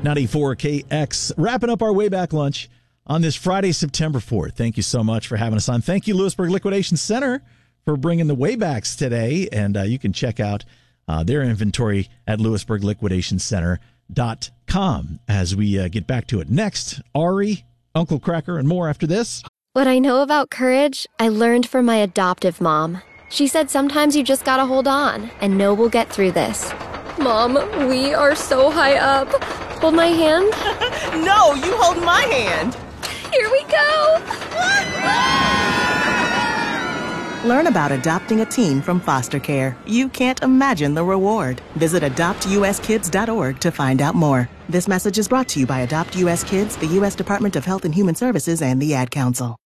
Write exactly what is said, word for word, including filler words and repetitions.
ninety-four K X. Wrapping up our way back lunch on this Friday, September fourth. Thank you so much for having us on. Thank you, Lewisburg Liquidation Center, for bringing the waybacks today. And uh, you can check out uh, their inventory at lewisburg liquidation center dot com as we uh, get back to it. Next, Ari, Uncle Cracker, and more after this. What I know about courage, I learned from my adoptive mom. She said sometimes you just gotta hold on and know we'll get through this. Mom, we are so high up. Hold my hand. No, you hold my hand. Here we go. Learn about adopting a teen from foster care. You can't imagine the reward. Visit adopt u s kids dot org to find out more. This message is brought to you by Adopt U S Kids, the U S Department of Health and Human Services, and the Ad Council.